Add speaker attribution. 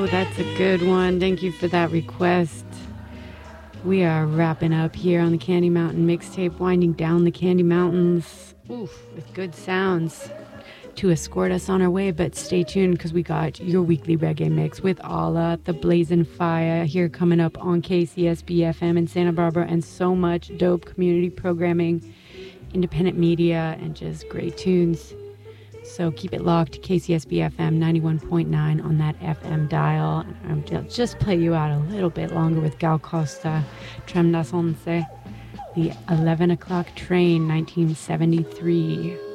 Speaker 1: That's a good one. Thank you for that request. We are wrapping up here on the Candy Mountain mixtape, winding down the Candy Mountains with good sounds to escort us on our way. But stay tuned because we got your weekly reggae mix with Allah, the Blazing Fire here coming up on KCSB FM in Santa Barbara, and so much dope community programming, independent media, and just great tunes. So keep it locked, KCSB FM 91.9 on that FM dial. I'll just play you out a little bit longer with Gal Costa, Trem das Once, the 11 o'clock train, 1973.